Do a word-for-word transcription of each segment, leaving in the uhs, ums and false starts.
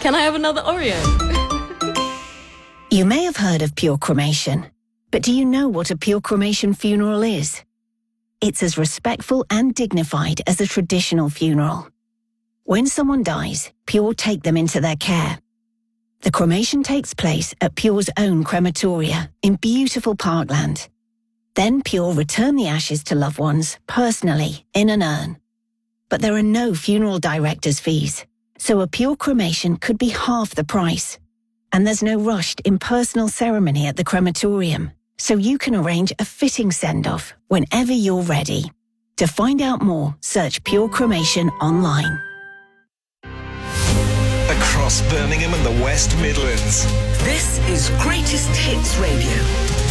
Can I have another Oreo? You may have heard of pure cremation, but do you know what a pure cremation funeral is? It's as respectful and dignified as a traditional funeral. When someone dies, Pure take them into their care. The cremation takes place at Pure's own crematoria in beautiful Parkland. Then Pure return the ashes to loved ones personally in an urn. But there are no funeral director's fees, so a Pure cremation could be half the price. And there's no rushed impersonal ceremony at the crematorium, so you can arrange a fitting send-off whenever you're ready. To find out more, search Pure Cremation online. Across Birmingham and the West Midlands. This is Greatest Hits Radio.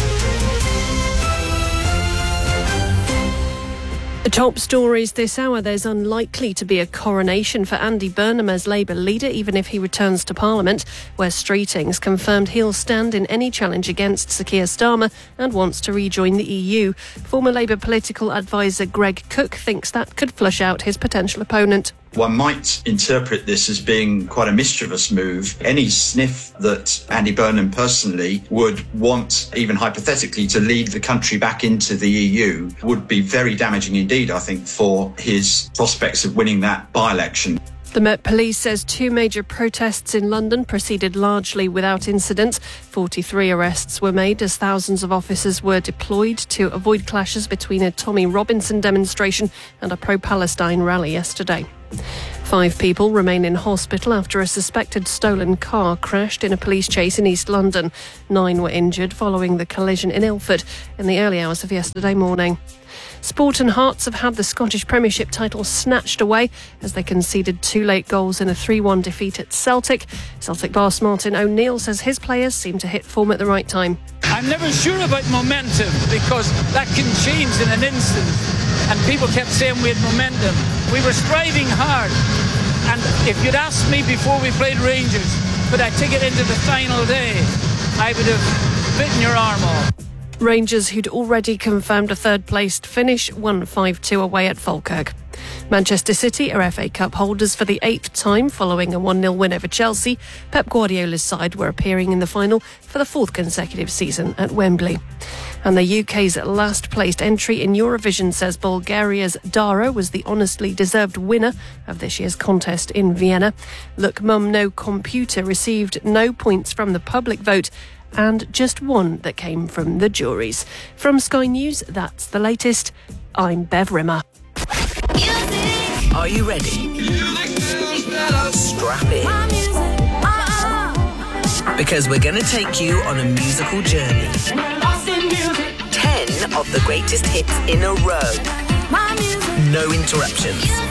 The top stories this hour: there's unlikely to be a coronation for Andy Burnham as Labour leader, even if he returns to Parliament. Wes Streetings confirmed he'll stand in any challenge against Sir Keir Starmer and wants to rejoin the E U. Former Labour political advisor Greg Cook thinks that could flush out his potential opponent. One might interpret this as being quite a mischievous move. Any sniff that Andy Burnham personally would want, even hypothetically, to lead the country back into the E U would be very damaging indeed, I think, for his prospects of winning that by-election. The Met Police says two major protests in London proceeded largely without incident. forty-three arrests were made as thousands of officers were deployed to avoid clashes between a Tommy Robinson demonstration and a pro-Palestine rally yesterday. Five people remain in hospital after a suspected stolen car crashed in a police chase in East London. Nine were injured following the collision in Ilford in the early hours of yesterday morning. Sport and Hearts have had the Scottish Premiership title snatched away as they conceded two late goals in a three one defeat at Celtic. Celtic boss Martin O'Neill says his players seem to hit form at the right time. I'm never sure about momentum because that can change in an instant. And people kept saying we had momentum. We were striving hard. And if you'd asked me before we played Rangers, could I take it into the final day, I would have bitten your arm off. Rangers, who'd already confirmed a third-placed finish, won five two away at Falkirk. Manchester City are F A Cup holders for the eighth time following a one nil win over Chelsea. Pep Guardiola's side were appearing in the final for the fourth consecutive season at Wembley. And the U K's last-placed entry in Eurovision says Bulgaria's Dara was the honestly deserved winner of this year's contest in Vienna. Look Mum No Computer received no points from the public vote and just one that came from the juries. From Sky News, that's the latest. I'm Bev Rimmer. Are you ready? Strap in. Because we're going to take you on a musical journey. Ten of the greatest hits in a row. No interruptions.